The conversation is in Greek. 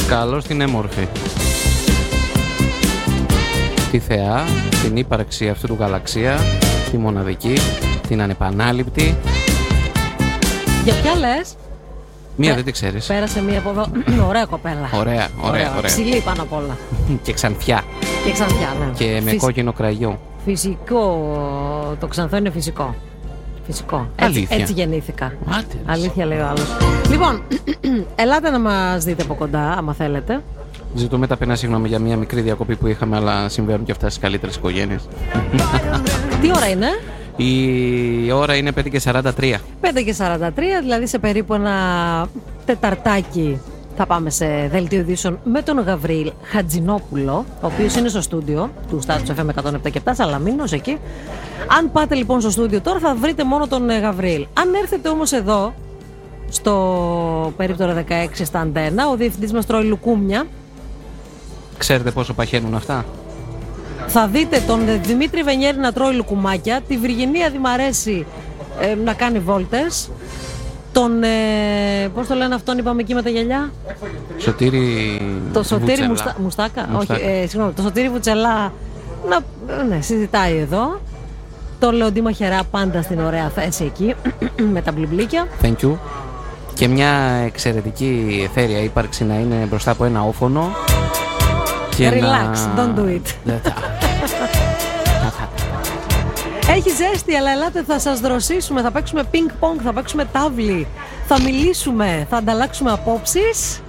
Καλώς την έμορφη, τη θεά, την ύπαρξη αυτού του γαλαξία, τη μοναδική, την ανεπανάληπτη. Για ποια λες? Μία δεν τη ξέρεις. Πέρασε μία από εδώ. Ωραία κοπέλα. Ωραία. Ψηλή πάνω απ' όλα. Και ξανθιά. Και ξανθιά, ναι. Και με κόκκινο κραγιό. Φυσικό. Το ξανθό είναι φυσικό. Φυσικό. Έτσι γεννήθηκα. Αλήθεια λέει ο άλλος. Λοιπόν, ελάτε να μας δείτε από κοντά, άμα θέλετε. Ζητούμε ταπεινά συγγνώμη για μια μικρή διακοπή που είχαμε, αλλά συμβαίνουν και αυτά στις καλύτερες οικογένειες. Τι ώρα είναι? Η ώρα είναι 5:43. 5:43, δηλαδή σε περίπου ένα τεταρτάκι θα πάμε σε δελτίο ειδήσεων με τον Γαβρίλ Χατζηνόπουλο, ο οποίος είναι στο στούντιο του Status FM 107 Σαλαμίνος εκεί. Αν πάτε λοιπόν στο στούντιο τώρα θα βρείτε μόνο τον Γαβρίλ. Αν έρθετε όμως εδώ στο περίπτωρο 16 στα Αντένα, ο διευθυντής μας τρώει λουκούμια. Ξέρετε πόσο παχαίνουν αυτά? Θα δείτε τον Δημήτρη Βενιέρη να τρώει λουκουμάκια, τη Βυργινία Δημαρέση να κάνει βόλτες, τον πώς το λένε αυτόν, είπαμε εκεί με τα γυαλιά, Σωτήρη Μουστάκα. Όχι, συγγνώμη, το Σωτήρη Βουτσελά να συζητάει εδώ, τον Λεοντή Μαχαιρά πάντα στην ωραία θέση εκεί με τα μπλιμπλίκια. Thank you. Και μια εξαιρετική εθέρια ύπαρξη να είναι μπροστά από ένα όφωνο. Relax, don't do it. Έχει ζέστη, αλλά ελάτε, θα σας δροσίσουμε. Θα παίξουμε ping pong, θα παίξουμε τάβλη, θα μιλήσουμε, θα ανταλλάξουμε απόψεις.